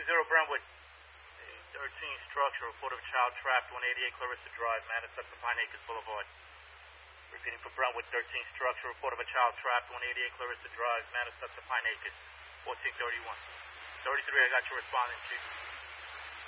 Brentwood. 13 structure, report of a child trapped, 188 Clarissa Drive, Manistee, Pine Acres Boulevard. Repeating for Brentwood, 13 structure, report of a child trapped, 188 Clarissa Drive, Manistee, Pine Acres, 1431. 33, I got your responding, Chief.